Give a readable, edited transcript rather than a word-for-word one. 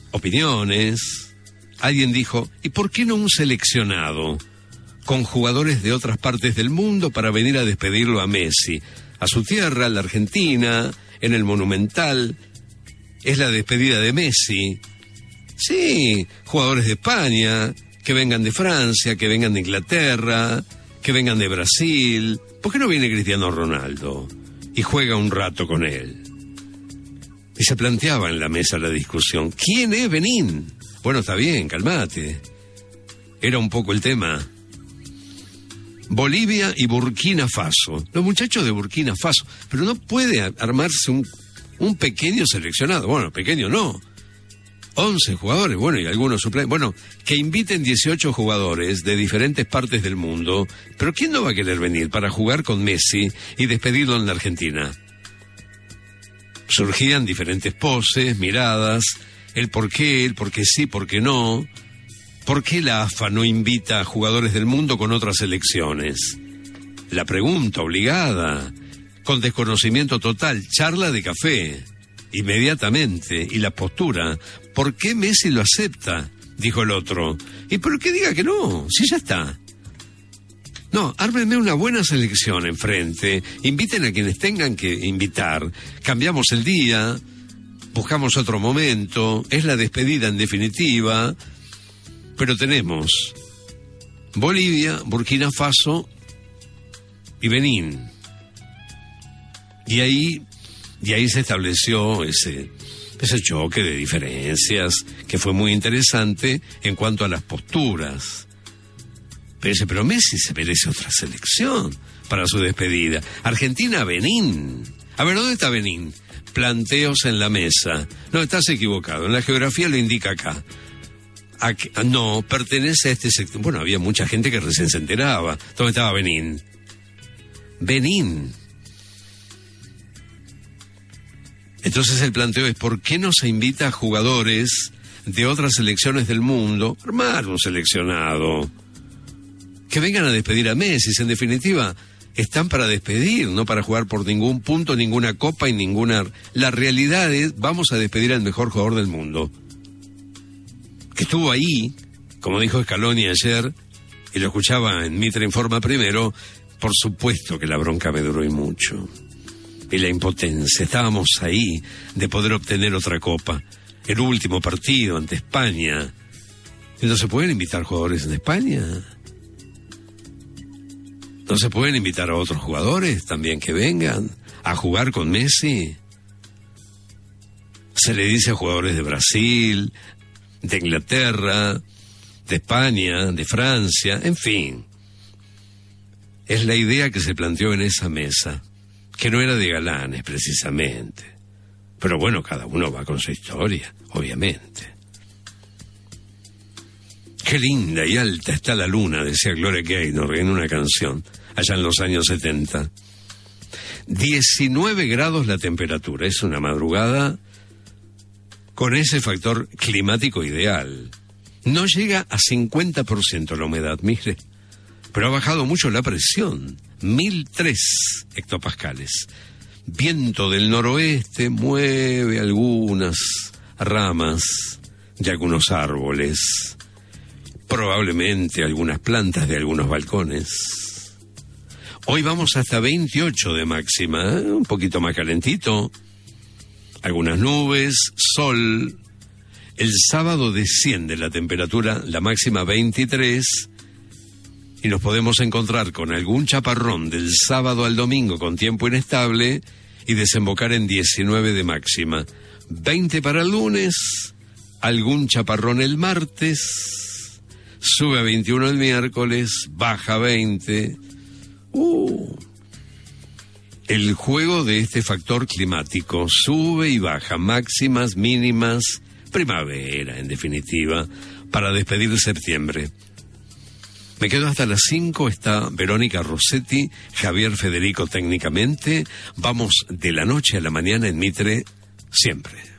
opiniones. Alguien dijo, ¿y por qué no un seleccionado con jugadores de otras partes del mundo para venir a despedirlo a Messi? A su tierra, la Argentina, en el Monumental. Es la despedida de Messi. Sí, jugadores de España, que vengan de Francia, que vengan de Inglaterra, que vengan de Brasil. ¿Por qué no viene Cristiano Ronaldo y juega un rato con él? Y se planteaba en la mesa la discusión, ¿quién es Benín? Bueno, está bien, calmate. Era un poco el tema. Bolivia y Burkina Faso. Los muchachos de Burkina Faso. Pero no puede armarse un pequeño seleccionado. Bueno, pequeño no. 11 jugadores, bueno, y algunos suplentes. Bueno, que inviten 18 jugadores de diferentes partes del mundo. Pero ¿quién no va a querer venir para jugar con Messi y despedirlo en la Argentina? Surgían diferentes poses, miradas, el por qué sí, por qué no. ¿Por qué la AFA no invita a jugadores del mundo con otras selecciones? La pregunta obligada, con desconocimiento total, charla de café, inmediatamente, y la postura, ¿por qué Messi lo acepta? Dijo el otro. ¿Y por qué diga que no? Si ya está. No, ármenme una buena selección enfrente, inviten a quienes tengan que invitar, cambiamos el día, buscamos otro momento, es la despedida en definitiva, pero tenemos Bolivia, Burkina Faso y Benín. Y ahí se estableció ese choque de diferencias que fue muy interesante en cuanto a las posturas. Pero Messi se merece otra selección para su despedida. Argentina, Benín. A ver, ¿dónde está Benín? Planteos en la mesa. No, estás equivocado. En la geografía lo indica acá. No, pertenece a este sector. Bueno, había mucha gente que recién se enteraba. ¿Dónde estaba Benín? Benín. Entonces el planteo es, ¿por qué no se invita a jugadores de otras selecciones del mundo? Armar un seleccionado. Que vengan a despedir a Messi. En definitiva, están para despedir, no para jugar por ningún punto, ninguna copa y ninguna... La realidad es, vamos a despedir al mejor jugador del mundo. Que estuvo ahí, como dijo Scaloni ayer, y lo escuchaba en Mitre Informa primero, por supuesto que la bronca me duró y mucho. Y la impotencia, estábamos ahí de poder obtener otra copa. El último partido ante España. ¿Y no se pueden invitar jugadores de España? ¿No se pueden invitar a otros jugadores también que vengan a jugar con Messi? Se le dice a jugadores de Brasil, de Inglaterra, de España, de Francia, en fin. Es la idea que se planteó en esa mesa, que no era de galanes precisamente. Pero bueno, cada uno va con su historia, obviamente. Qué linda y alta está la luna, decía Gloria Gaynor en una canción, allá en los años 70. 19 grados la temperatura, es una madrugada con ese factor climático ideal. No llega a 50% la humedad, mire, pero ha bajado mucho la presión, 1003 hectopascales. Viento del noroeste mueve algunas ramas de algunos árboles, probablemente algunas plantas de algunos balcones. Hoy vamos hasta 28 de máxima, un poquito más calentito. Algunas nubes, sol. El sábado desciende la temperatura, la máxima 23, y nos podemos encontrar con algún chaparrón del sábado al domingo con tiempo inestable y desembocar en 19 de máxima. 20 para el lunes, algún chaparrón el martes, sube a 21 el miércoles, baja a 20. El juego de este factor climático, sube y baja, máximas, mínimas, primavera, en definitiva, para despedir septiembre. Me quedo hasta las 5, está Verónica Rossetti, Javier Federico técnicamente. Vamos de la noche a la mañana en Mitre, siempre.